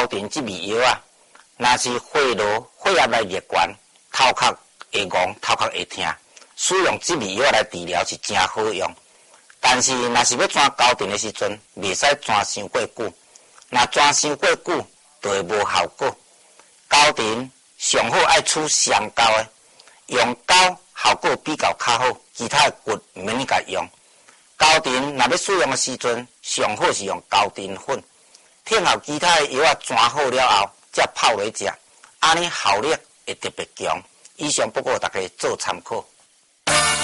高den这味药啊，若是血路、血压来热悬，头壳会戆、头壳会痛，使用这味药来治疗是真好用。但是，若是要转高den的时阵，袂使转伤过久。若转伤过久，就会无效果。高den上好爱取上高的，用高效果比较较好，其他的骨毋免你甲用。高den若要使用的时阵，上好是用高den粉。听候其他的药啊转好了后，才泡来食，安尼效力会特别强。以上不过大家做参考。